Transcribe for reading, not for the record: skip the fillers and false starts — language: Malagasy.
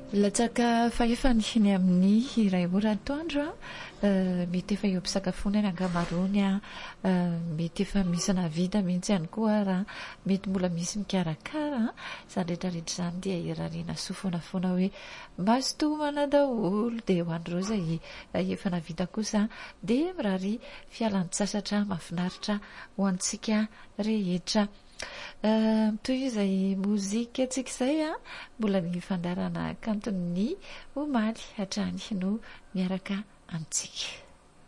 Latsaka fahefany amin'ny iray ora atoandro mety efa eo ampisakafoana ny ankamaroany mety efa misy navita mihitsy ihany koa raha mety mbola misy mikarakara izany rehetrarehetra izany dia irariana sofona foana hoe mazotomana daholo dia ho andreo izay efa navita kosa dia mirary fialan-tsasatra mahafinaritra ho antsika rehetra. Toy izay mozika antsika izay mbola ny fandarana kanton'ny omaly hatrany no miaraka amintsika.